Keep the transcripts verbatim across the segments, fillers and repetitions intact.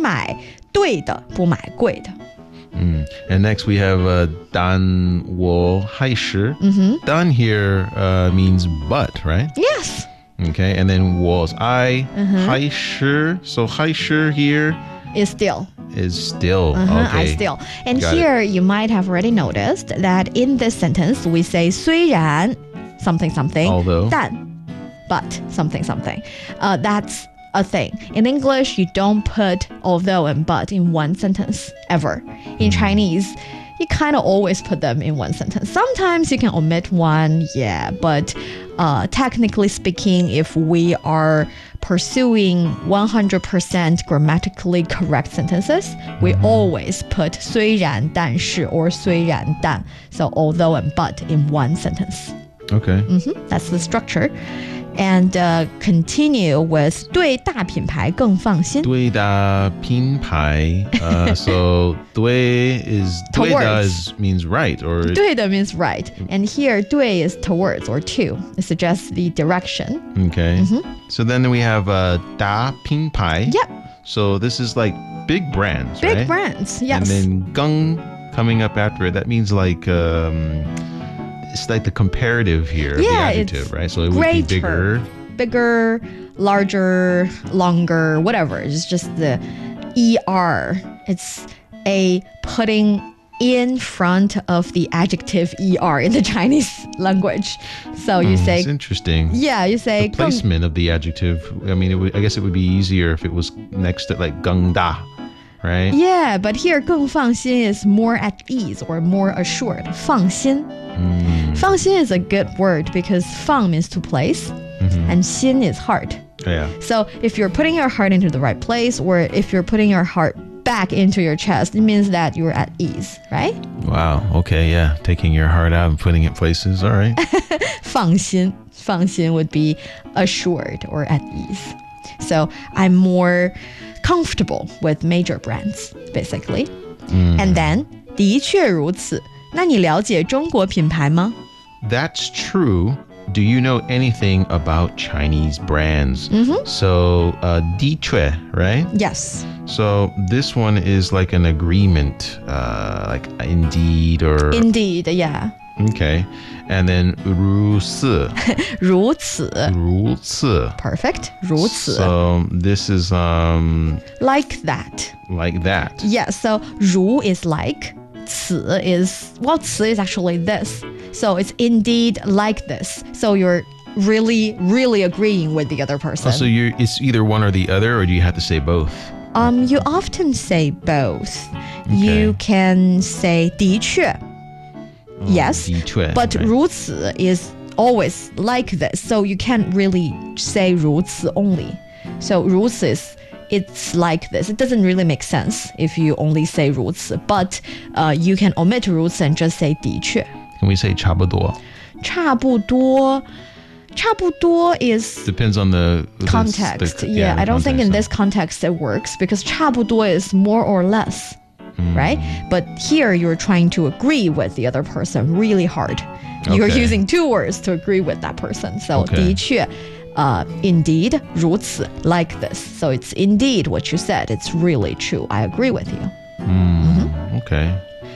买对的，不买贵的。 Mm. And next we have uh, 但我还是. Mm-hmm. 但 here uh, means but, right? Yes. Okay, and then was I, Mm-hmm. 还是, so 还是 here Is still. is still. Uh-huh, okay. I still. And Got here you might have already noticed that in this sentence we say 虽然 something something, Although. 但 but something something. Uh, that's a thing. In English, you don't put although and but in one sentence ever. In Chinese, you kind of always put them in one sentence. Sometimes you can omit one, yeah, but uh, technically speaking, if we are pursuing one hundred percent grammatically correct sentences, we always put 虽然但是 or 虽然但, so although and but in one sentence. Okay. Mm-hmm, that's the structure. And uh, continue with 对大品牌更放心。 对的品牌. Uh, so 对 is 对的 is means right or 对的 means right. And here 对 is towards or to. It suggests the direction. okay. Mm-hmm. So then we have uh, 大品牌. Yep. So this is like big brands, Big right? brands, yes. And then 更 coming up after it. That means like um, it's like the comparative here, Yeah, the adjective, it's right? So it would greater. be bigger. Bigger, larger, longer, whatever. It's just the er. It's a putting in front of the adjective er in the Chinese language. So you Hmm, say, it's interesting. yeah, you say, The placement of the adjective. I mean, it would, I guess it would be easier if it was next to like 更大, right? yeah, but here 更放心 is more at ease or more assured. 放心. Mm. 放心 is a good word because 放 means to place Mm-hmm. and 心 is heart. Yeah. So if you're putting your heart into the right place or if you're putting your heart back into your chest, it means that you're at ease, right? Wow. Okay. Yeah. Taking your heart out and putting it places. All right. 放心,放心 would be assured or at ease. So I'm more comfortable with major brands, basically. Mm. And then, 的确如此. 那你了解中国品牌吗? That's true. Do you know anything about Chinese brands? Mm-hmm. So, uh, 的确, right? Yes. So this one is like an agreement, uh, like indeed or Indeed, yeah. okay, and then 如此, 如此. 如此. Perfect. 如此. So this is um Like that. like that. Yeah, so 如 is like, 此 is, well, 此 is actually this. So it's indeed like this. So you're really, really agreeing with the other person. Oh, so you it's either one or the other, or do you have to say both? Um, you often say both. You can say 的确. Yes, 的确, but right? 如此 is always like this. So you can't really say 如此 only. So 如此 is it's like this. It doesn't really make sense if you only say 如此, but uh, you can omit 如此 and just say 的确. Can we say 差不多? 差不多,差不多 is Depends on the the- context. the- yeah, the I don't think in context. this context it works because 差不多 is more or less, right? But here you're trying to agree with the other person really hard. You're Okay. using two words to agree with that person. So Okay. 的确, uh, indeed, 如此, like this. So it's indeed what you said. It's really true. I agree with you. Mm, okay.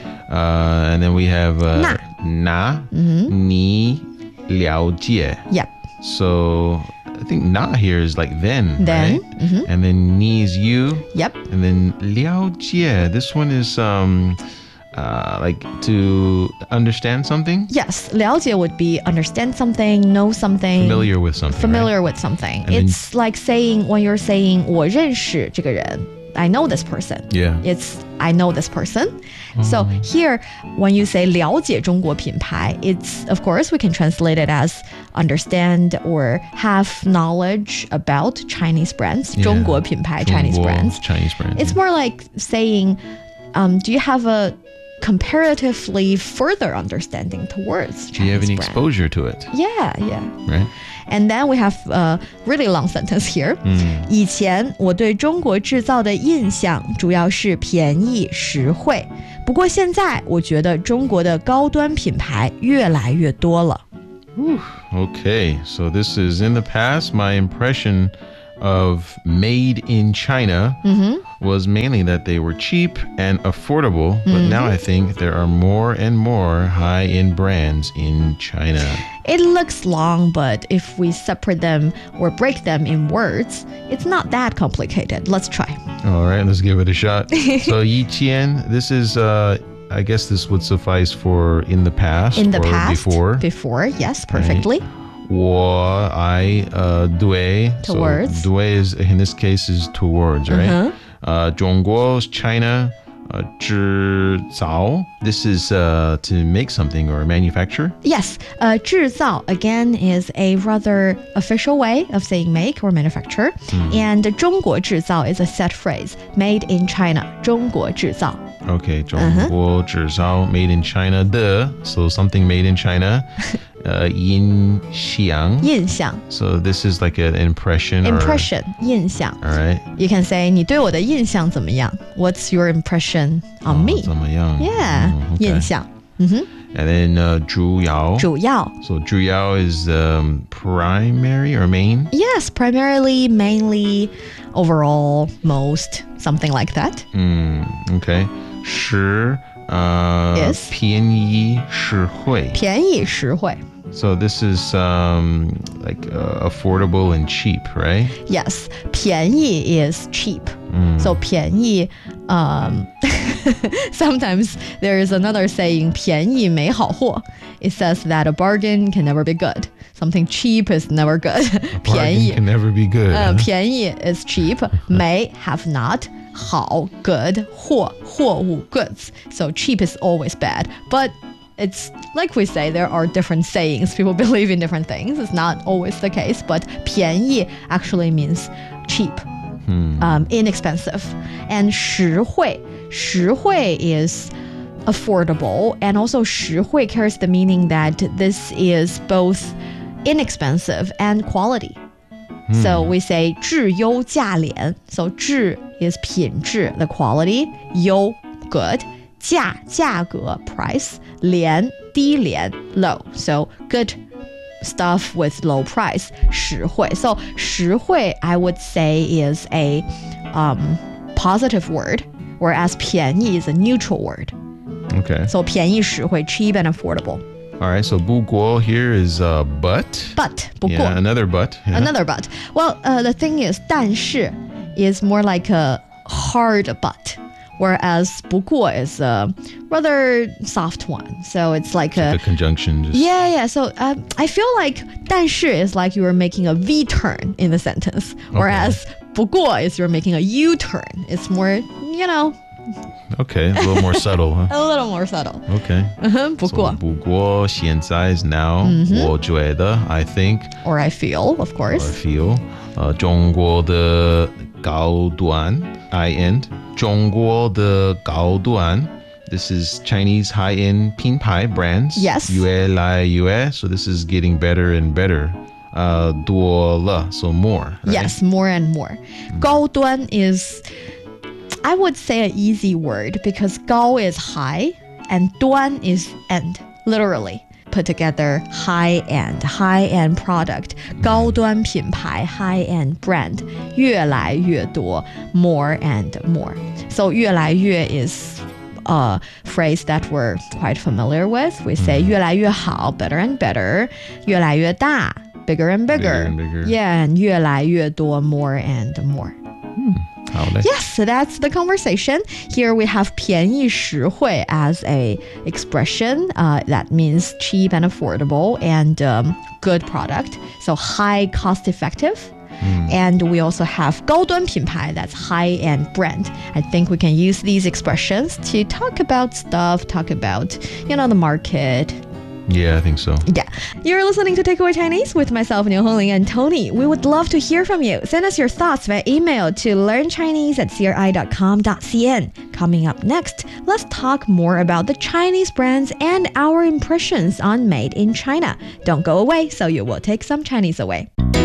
Uh, and then we have uh, 那. 那, Mm-hmm. 你了解. Yep. So I think 那 here is like then, Then, right? mhm. And then 你 is you. Yep. And then 了解, this one is um, uh, like to understand something, Yes, 了解 would be understand something, know something. familiar with something. right? Familiar with something. And then- It's like saying when you're saying 我认识这个人, I know this person. Yeah. It's I know this person. So here, when you say 了解中国品牌, it's of course we can translate it as understand or have knowledge about Chinese brands. Yeah. 中国品牌 Chinese 中国 brands. Chinese brands. It's more like saying, um, do you have a comparatively further understanding towards Chinese Do you have any brand? exposure to it? Yeah, yeah. Right? And then we have a really long sentence here. 以前我对中国制造的印象主要是便宜实惠，不过现在我觉得中国的高端品牌越来越多了。 Okay, so this is in the past. My impression of made in China was mainly that they were cheap and affordable. But now I think there are more and more high-end brands in China. It looks long, but if we separate them or break them in words, it's not that complicated. Let's try. All right, let's give it a shot. So Yiqian, this is, uh, I guess this would suffice for in the past In the or past, before. Before, yes, perfectly. 我 I uh 对 Towards. So 对 is in this case is towards, right? Uh-huh. Uh 中国 is China. Uh 制造 this is uh to make something or manufacture. Yes, uh, 制造 again is a rather official way of saying make or manufacture. And 中国制造 is a set phrase, made in China. 中国制造. Okay, 中国制造 made in China. The so something made in China. Uh 印象印象 So this is like an impression. impression 印象 Or, all right. You can say 你对我的印象怎么样 What's your impression on me? 怎么样 Yeah, Mm, okay. 印象 And then uh 主要主要 So 主要 is um, primary or main. Yes, primarily, mainly, overall, most, something like that. Mm, okay. 是 uh Yes. 便宜实惠便宜实惠 So this is um like uh, affordable and cheap, right? Yes, 便宜 is cheap. So 便宜 um sometimes there is another saying 便宜没好货 It says that a bargain can never be good. Something cheap is never good. 便 Bargain 宜 can never be good. 呃 huh? 便宜 is cheap. 没 have not. 好 good. 货货物 goods. So cheap is always bad. But it's like we say, there are different sayings. People believe in different things. It's not always the case, but 便宜 actually means cheap, um, inexpensive. And 实惠, 实惠 is affordable, and also 实惠 carries the meaning that this is both inexpensive and quality. So we say 质优价廉. So 质 is 品质, the quality, 优 good, 价价格 price, 廉低廉 low. So good stuff with low price 实惠. So 实惠 I would say is a um, positive word, whereas 便宜 is a neutral word. Okay. So 便宜实惠 cheap and affordable. All right. So 不过 here is uh but. But 不过 Yeah, another but. Yeah. Another but. Well, uh, the thing is, 但是 is more like a hard but, whereas 不过 is a rather soft one. So it's like a The conjunction just yeah, yeah. So um, I feel like 但是 is like you are making a V turn in the sentence, whereas 不过 is you're making a U turn. It's more, you know, okay, a little more subtle, huh? a little more subtle. Okay. 不过 So 不过现在 is now. 我觉得 I think or I feel, of or course. feel. Uh, 中国的高端 I end. 中国的高端 This is Chinese high-end 品牌 brands. Yes. 越来越 So this is getting better and better. Uh, 多了 So more. Right? Yes, more and more. 高端 is, I would say, an easy word because 高 is high and 端 is end, literally. Put together high end, high end product, 高端品牌 high end brand, 越来越多 more and more. So 越来越 is a phrase that we're quite familiar with. We say 越来越好 better and better, 越来越大 bigger and bigger. Bigger and bigger. Yeah, and 越来越多 more and more. Howdy. Yes, so that's the conversation. Here we have 便宜实惠 as a expression. Uh, that means cheap and affordable and um, good product. So high cost effective. And we also have 高端品牌, that's high-end brand. I think we can use these expressions to talk about stuff, talk about, you know, the market. Yeah, I think so. Yeah. You're listening to Takeaway Chinese with myself, Niu Hongling, and Tony. We would love to hear from you. Send us your thoughts via email to learnchinese at c r i dot com dot c n. Coming up next, let's talk more about the Chinese brands and our impressions on Made in China. Don't go away, so you will take some Chinese away.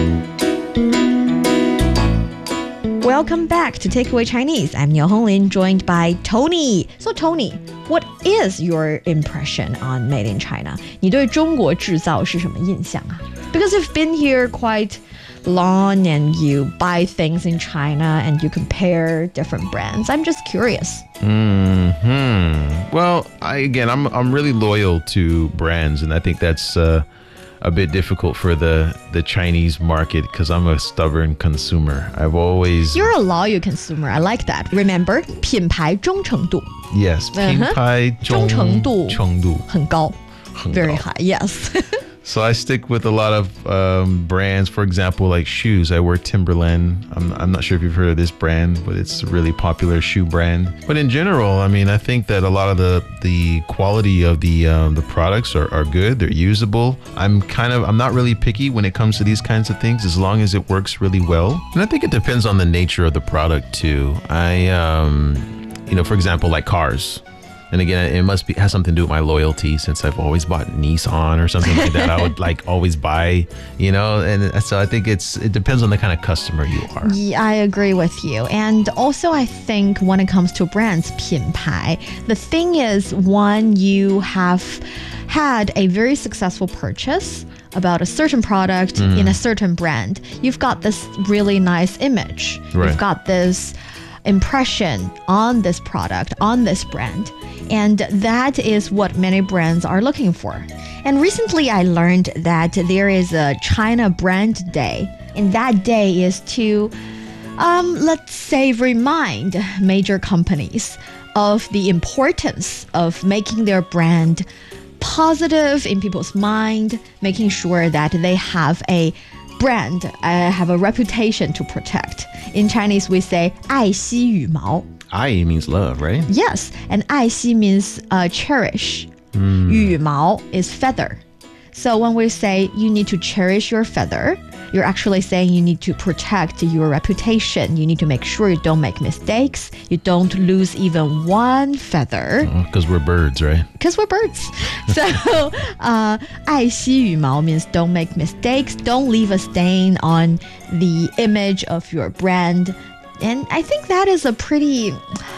Welcome back to Takeaway Chinese. I'm Niu Honglin, joined by Tony. So Tony, what is your impression on Made in China? 你对中国制造是什么印象啊? Because you've been here quite, long and you buy things in China and you compare different brands? I'm just curious. Hmm. Well, I, again, I'm I'm really loyal to brands, and I think that's uh, a bit difficult for the the Chinese market because I'm a stubborn consumer. I've always You're a loyal consumer. I like that. Remember, 品牌忠诚度 yes, 品牌忠忠诚度程度很高. 很高. Very high, yes. So I stick with a lot of um, brands. For example, like shoes. I wear Timberland. I'm, I'm not sure if you've heard of this brand, but it's a really popular shoe brand. But in general, I mean, I think that a lot of the the quality of the um, the products are, are good. They're usable. I'm kind of I'm not really picky when it comes to these kinds of things, as long as it works really well. And I think it depends on the nature of the product too. I um, you know, for example, like cars. And again, it must be has something to do with my loyalty, since I've always bought Nissan or something like that. I would like always buy, you know, and so I think it's it depends on the kind of customer you are. Yeah, I agree with you. And also, I think when it comes to brands, 品牌, the thing is, when you have had a very successful purchase about a certain product mm. in a certain brand, you've got this really nice image. Right. You've got this impression on this product, on this brand. And that is what many brands are looking for. And recently I learned that there is a China Brand Day. And that day is to, um, let's say, remind major companies of the importance of making their brand positive in people's mind, making sure that they have a brand, uh, have a reputation to protect. In Chinese, we say 爱惜羽毛. Ai means love, right? Yes, and 爱惜 means uh, cherish. Mm. 羽毛 is feather. So when we say you need to cherish your feather, you're actually saying you need to protect your reputation. You need to make sure you don't make mistakes. You don't lose even one feather. Because oh, we're birds, right? Because we're birds. So, uh, 爱惜羽毛 means don't make mistakes. Don't leave a stain on the image of your brand. And I think that is a pretty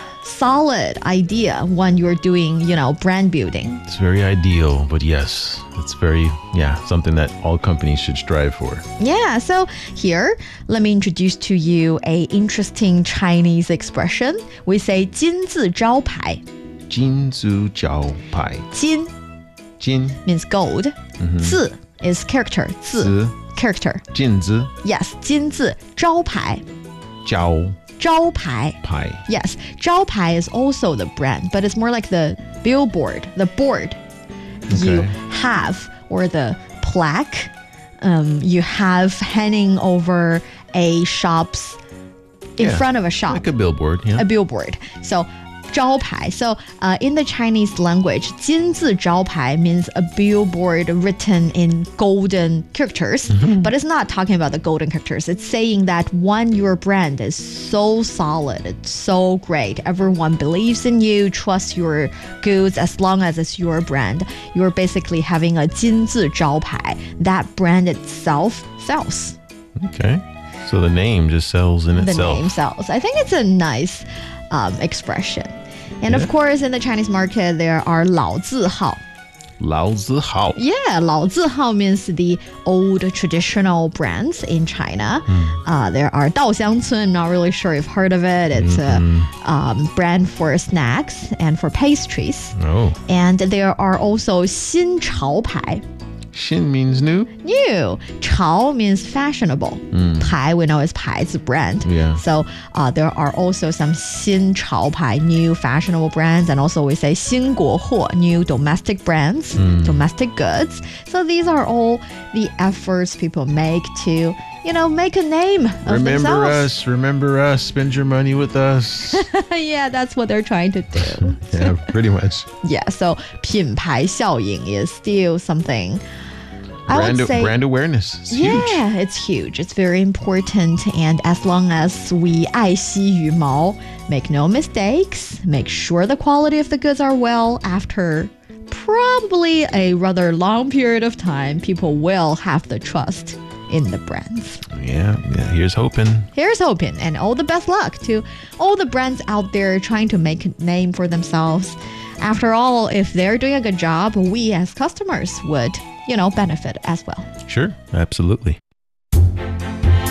solid idea when you're doing, you know, brand building. It's very ideal, but yes, it's very, yeah, something that all companies should strive for. Yeah, so here, let me introduce to you a interesting Chinese expression. We say 金字招牌. 金字招牌. 金金 means gold. Mm-hmm. 字 is character. 字字 character. 金字 Yes, 金字招牌. 招招牌. 牌. Yes, 招牌 is also the brand, but it's more like the billboard, the board you Okay. have, or the plaque um, you have hanging over a shop's, in Yeah, front of a shop. Like a billboard, yeah. A billboard. So 招牌. So uh, in the Chinese language, 金字招牌 means a billboard written in golden characters, Mm-hmm. but it's not talking about the golden characters. It's saying that when your brand is so solid, it's so great, everyone believes in you, trusts your goods as long as it's your brand, you're basically having a 金字招牌. That brand itself sells. Okay. So the name just sells in The itself. name sells. I think it's a nice um, expression. And Yeah. of course, in the Chinese market, there are 老字号. 老字号. Yeah, 老字号 means the old traditional brands in China. Uh, there are 稻香村. I'm not really sure if you've heard of it. It's a um, brand for snacks and for pastries. Oh. And there are also 新潮牌. Xin means new. New. 潮 means fashionable. 牌 we know is 牌子 brand. Yeah. So uh, there are also some 新潮牌, new fashionable brands, and also we say 新国货, new domestic brands, domestic goods. So these are all the efforts people make to, you know, make a name of Remember themselves. us. Remember us. Spend your money with us. Yeah, that's what they're trying to do. Yeah, pretty much. Yeah, so 品牌效应 is still something I Brand, would say, brand awareness. It's huge. yeah, it's huge. It's very important. And as long as we 爱惜羽毛, make no mistakes, make sure the quality of the goods are well, after probably a rather long period of time, people will have the trust in the brands. Yeah, yeah. Here's hoping. Here's hoping, and all the best luck to all the brands out there trying to make a name for themselves. After all, if they're doing a good job, we as customers would, you know, benefit as well. Sure, absolutely.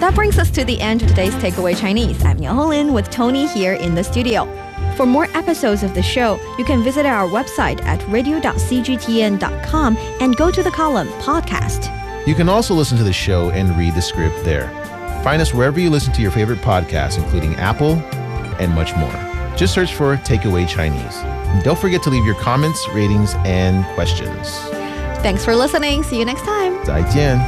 That brings us to the end of today's Takeaway Chinese. I'm Niao Honglin with Tony here in the studio. For more episodes of the show, you can visit our website at radio dot c g t n dot com and go to the column Podcast. You can also listen to the show and read the script there. Find us wherever you listen to your favorite podcasts, including Apple and much more. Just search for Takeaway Chinese. And don't forget to leave your comments, ratings, and questions. Thanks for listening. See you next time. 再见.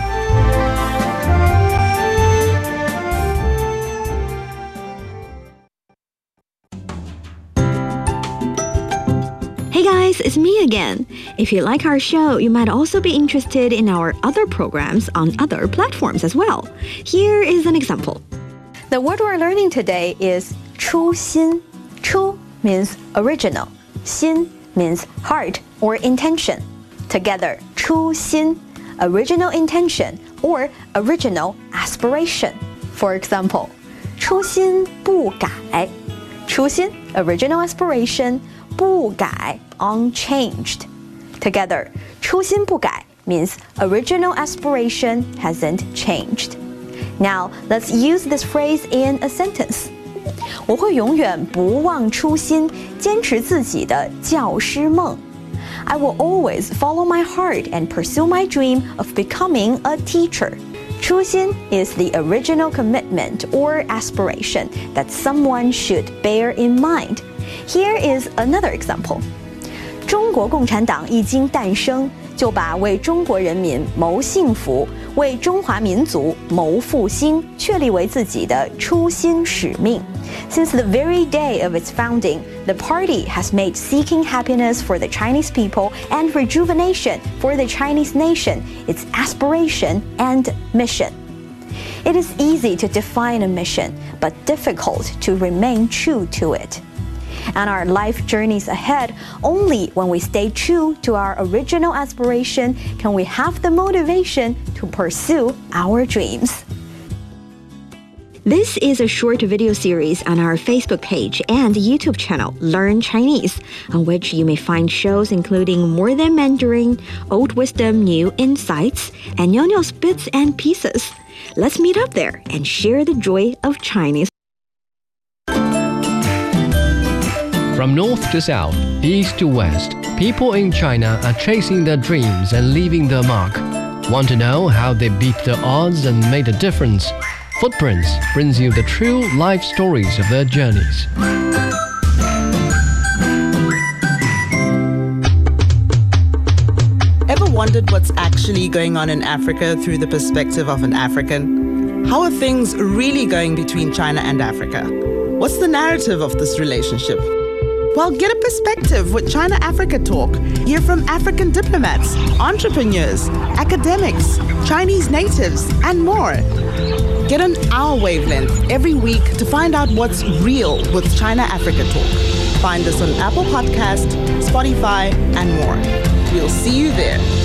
Hey guys, it's me again. If you like our show, you might also be interested in our other programs on other platforms as well. Here is an example. The word we're learning today is 初心. 初 means original. 心 means heart or intention. Together, 初心, original intention or original aspiration. For example, 初心不改. 初心, original aspiration. 不改, unchanged. Together, 初心不改 means original aspiration hasn't changed. Now, let's use this phrase in a sentence. 我会永远不忘初心，坚持自己的教师梦。I will always follow my heart and pursue my dream of becoming a teacher. 初心 is the original commitment or aspiration that someone should bear in mind. Here is another example. 中国共产党一经诞生，就把为中国人民谋幸福、为中华民族谋复兴确立为自己的初心使命。Since the very day of its founding, the party has made seeking happiness for the Chinese people and rejuvenation for the Chinese nation its aspiration and mission. It is easy to define a mission, but difficult to remain true to it. And our life journeys ahead, only when we stay true to our original aspiration can we have the motivation to pursue our dreams. This is a short video series on our Facebook page and YouTube channel, Learn Chinese, on which you may find shows including More Than Mandarin, Old Wisdom, New Insights, and Niao Niao's Bits and Pieces. Let's meet up there and share the joy of Chinese. From north to south, east to west, people in China are chasing their dreams and leaving their mark. Want to know how they beat the odds and made a difference? Footprints brings you the true life stories of their journeys. Ever wondered what's actually going on in Africa through the perspective of an African? How are things really going between China and Africa? What's the narrative of this relationship? Well, get a perspective with China-Africa Talk. Hear from African diplomats, entrepreneurs, academics, Chinese natives, and more. Get on our wavelength every week to find out what's real with China-Africa Talk. Find us on Apple Podcast, Spotify, and more. We'll see you there.